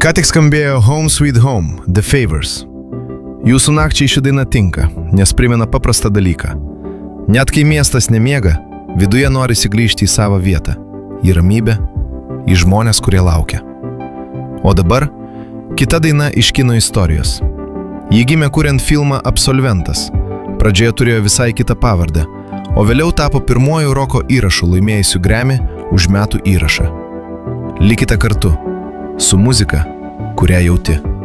Ką tik skambėjo Home Sweet Home, The Favors. Jūsų nakčiai ši daina tinka, nes primena paprastą dalyką. Net kai miestas nemiega, viduje norisi grįžti į savo vietą, į ramybę, į žmonės, kurie laukia. O dabar kita daina iš kino istorijos. Ji gimė kuriant filmą Absolventas. Pradžioje turėjo visai kitą pavardę, o vėliau tapo pirmuoju roko įrašu laimėjusiu Grammy už metų įrašą. Likite kartu su muzika, kurią jauti.